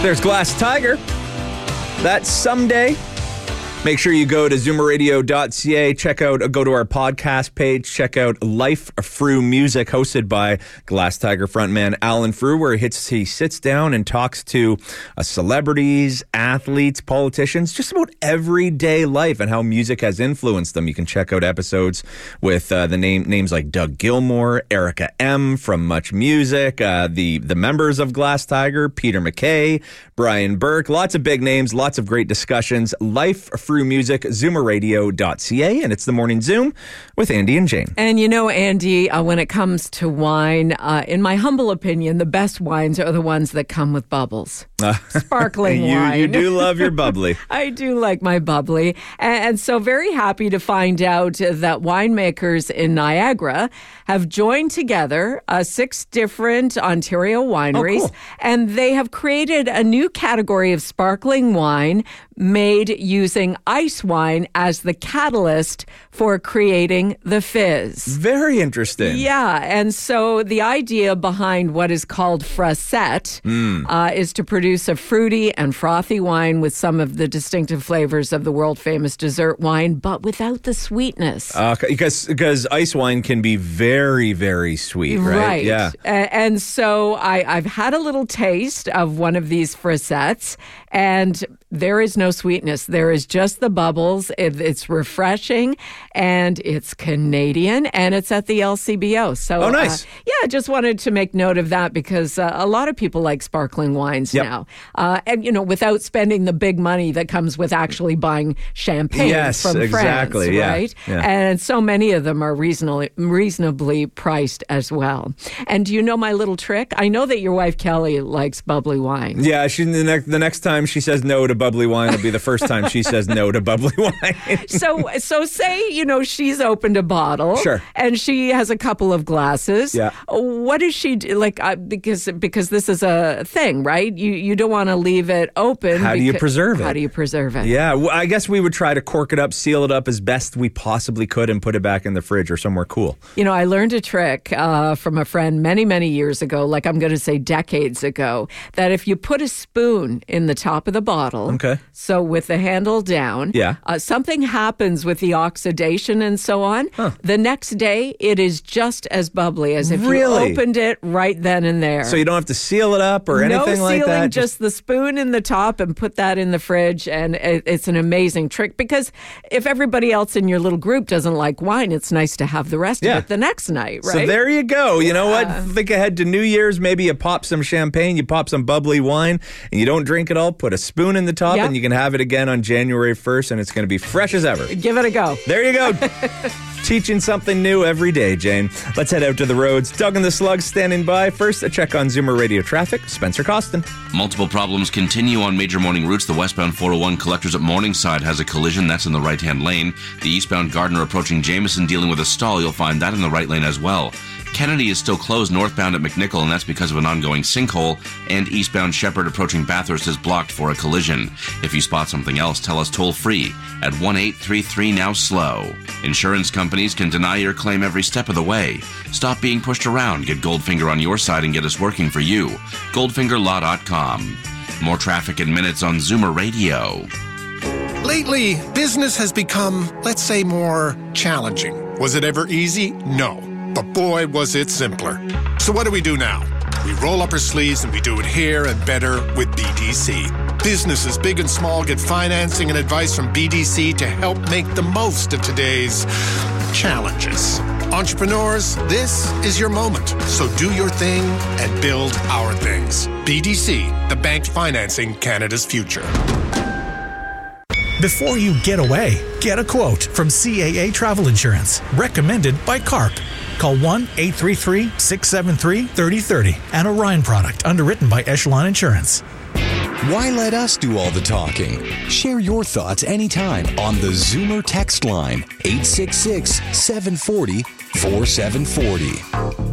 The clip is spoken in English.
There's Glass Tiger. That's someday. Make sure you go to zoomerradio.ca, go to our podcast page, check out Life Frew Music, hosted by Glass Tiger frontman Alan Frew, where he sits down and talks to celebrities, athletes, politicians, just about everyday life and how music has influenced them. You can check out episodes with names like Doug Gilmour, Erica M. from Much Music, the members of Glass Tiger, Peter McKay, Brian Burke, lots of big names, lots of great discussions. Life Frew Music, zoomerradio.ca, and it's the Morning Zoom with Andy and Jane. And you know, Andy, when it comes to wine, in my humble opinion, the best wines are the ones that come with bubbles. Sparkling wine. You do love your bubbly. I do like my bubbly. And so very happy to find out that winemakers in Niagara have joined together 6 different Ontario wineries, cool. and they have created a new category of sparkling wine made using ice wine as the catalyst for creating the fizz. Very interesting. Yeah, and so the idea behind what is called frosette is to produce a fruity and frothy wine with some of the distinctive flavors of the world-famous dessert wine, but without the sweetness. Because ice wine can be very, very sweet, right? Right. Yeah. And so I've had a little taste of one of these frosettes, and there is no sweetness. There is just the bubbles. It's refreshing, and it's Canadian, and it's at the LCBO. So, nice. I just wanted to make note of that because a lot of people like sparkling wines now. And, you know, without spending the big money that comes with actually buying champagne from exactly. France, Yeah. right? Yeah. And so many of them are reasonably priced as well. And do you know my little trick? I know that your wife, Kelly, likes bubbly wine. Yeah, the next time she says no to bubbly wine will be the first time she says no to bubbly wine. So say, you know, she's opened a bottle. Sure. And she has a couple of glasses. Yeah. What does she do? Like, because this is a thing, right? You don't want to leave it open. How do you preserve it? How do you preserve it? Yeah, well, I guess we would try to cork it up, seal it up as best we possibly could, and put it back in the fridge or somewhere cool. You know, I learned a trick from a friend many, many years ago, like I'm going to say decades ago, that if you put a spoon in the top of the bottle, okay, so with the handle down, something happens with the oxidation and so on. The next day, it is just as bubbly as if you opened it right then and there. So you don't have to seal it up or anything like that? No sealing, just the spoon in the top and put that in the fridge, and it's an amazing trick because if everybody else in your little group doesn't like wine, it's nice to have the rest of it the next night, right? So there you go. You know what? Think ahead to New Year's. Maybe you pop some champagne, you pop some bubbly wine, and you don't drink it all. Put a spoon in the top, and you can have it again on January 1st, and it's going to be fresh as ever. Give it a go. There you go. Teaching something new every day, Jane. Let's head out to the roads. Doug and the Slugs standing by. First, a check on Zoomer Radio traffic. Spencer Costin. Multiple problems continue on major morning routes. The westbound 401 Collectors at Morningside has a collision. That's in the right-hand lane. The eastbound Gardner approaching Jameson dealing with a stall. You'll find that in the right lane as well. Kennedy is still closed northbound at McNichol, and that's because of an ongoing sinkhole. And eastbound Shepherd approaching Bathurst is blocked for a collision. If you spot something else, tell us toll-free at 1-833-NOW-SLOW. Insurance companies can deny your claim every step of the way. Stop being pushed around. Get Goldfinger on your side and get us working for you. GoldfingerLaw.com. More traffic in minutes on Zoomer Radio. Lately, business has become, let's say, more challenging. Was it ever easy? No. But boy, was it simpler. So what do we do now? We roll up our sleeves and we do it here and better with BDC. Businesses big and small get financing and advice from BDC to help make the most of today's challenges. Entrepreneurs, this is your moment. So do your thing and build our things. BDC, the bank financing Canada's future. Before you get away, get a quote from CAA Travel Insurance, recommended by CARP. Call 1-833-673-3030. An Orion product underwritten by Echelon Insurance. Why let us do all the talking? Share your thoughts anytime on the Zoomer text line, 866-740-4740.